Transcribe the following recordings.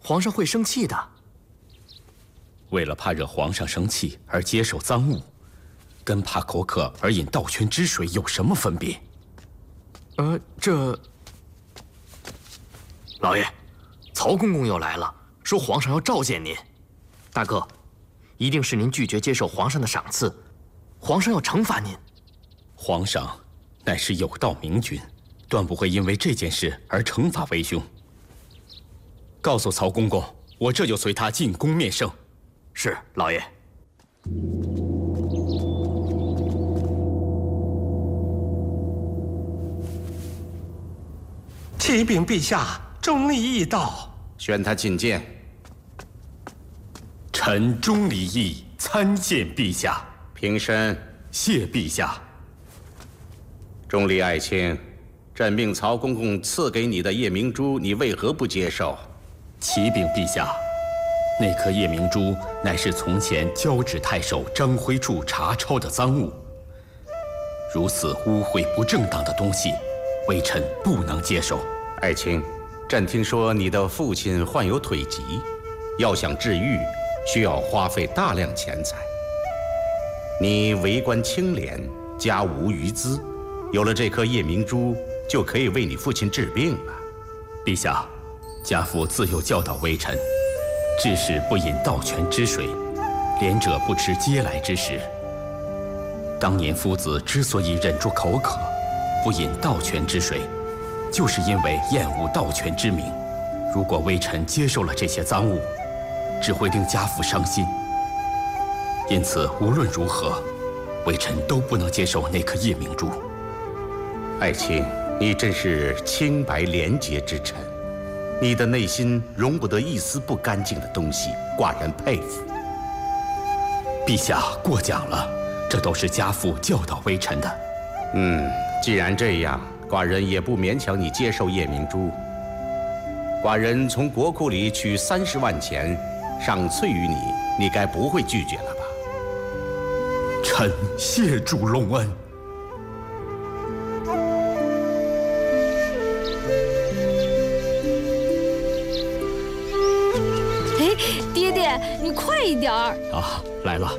皇上会生气的。 为了怕惹皇上生气而接受赃物，跟怕口渴而饮盗泉之水有什么分别？ 老爷，曹公公又来了，说皇上要召见您。大哥，一定是您拒绝接受皇上的赏赐，皇上要惩罚您。 皇上乃是有道明君，断不会因为这件事而惩罚为兄。告诉曹公公，我这就随他进宫面圣。 是，老爷。 启禀陛下，钟离义到， 宣他觐见。 臣钟离义参见陛下。 平身。 谢陛下。 钟离爱卿，朕命曹公公赐给你的夜明珠，你为何不接受？ 启禀陛下，那颗夜明珠乃是从前交趾太守张辉处查抄的赃物，如此污秽不正当的东西，微臣不能接受。 爱卿，朕听说你的父亲患有腿疾，要想治愈，需要花费大量钱财。你为官清廉，家无余资，有了这颗夜明珠，就可以为你父亲治病了。 陛下，家父自幼教导微臣，治使不饮盗泉之水，廉者不吃嗟来之食。当年夫子之所以忍住口渴，不饮盗泉之水，就是因为厌恶盗泉之名。如果微臣接受了这些赃物，只会令家父伤心。因此，无论如何，微臣都不能接受那颗夜明珠。 爱卿，你真是清白廉洁之臣，你的内心容不得一丝不干净的东西，寡人佩服。 陛下过奖了，这都是家父教导微臣的。 既然这样，寡人也不勉强你接受夜明珠。寡人从国库里取30万钱，赏赐于你，你该不会拒绝了吧？ 臣谢主隆恩。 爹爹，你快一点儿！ 啊，来了。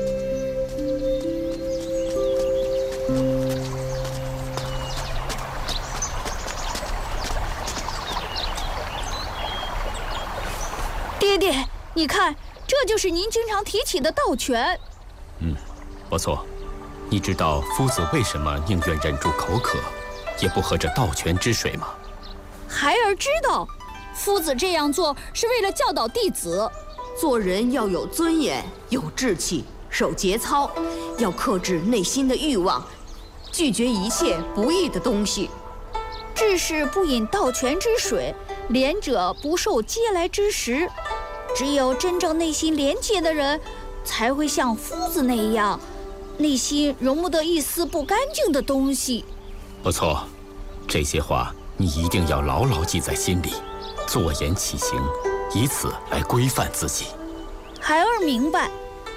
爹爹，你看，这就是您经常提起的盗泉。 不错。你知道夫子为什么宁愿忍住口渴，也不喝这盗泉之水吗？ 孩儿知道，夫子这样做是为了教导弟子， 做人要有尊严，有志气，守节操，要克制内心的欲望，拒绝一切不义的东西。 治使不饮盗泉之水，廉者不受嗟来之食。只有真正内心廉洁的人，才会像夫子那样，内心容不得一丝不干净的东西。 不错，这些话你一定要牢牢记在心里，坐言起行，以此来规范自己。 孩儿明白。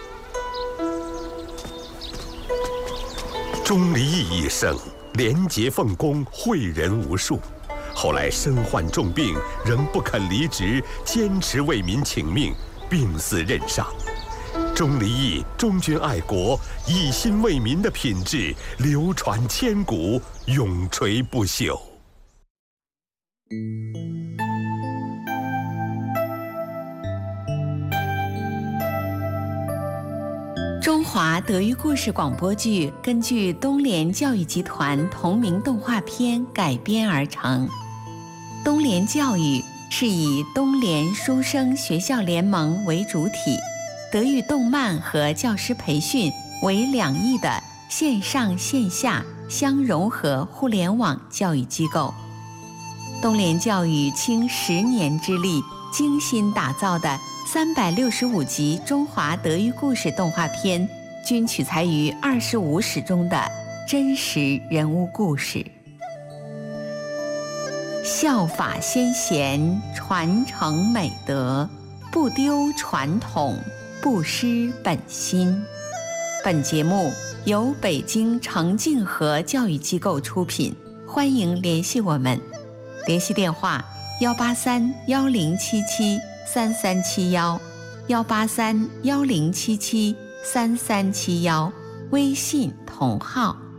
钟离义一生廉洁奉公，惠人无数。后来身患重病，仍不肯离职，坚持为民请命，病死任上。钟离义忠君爱国、一心为民的品质流传千古，永垂不朽。 中华德育故事广播剧根据东联教育集团同名动画片改编而成。东联教育是以东联书生学校联盟为主体，德育动漫和教师培训为两翼的线上线下相融合互联网教育机构。东联教育倾10年之力精心打造的365集中华德育故事动画片，均取材于25史中的真实人物故事。效法先贤，传承美德，不丢传统，不失本心。本节目由北京程静和教育机构出品，欢迎联系我们，联系电话：1831077 ，3371，18310773371，微信同号。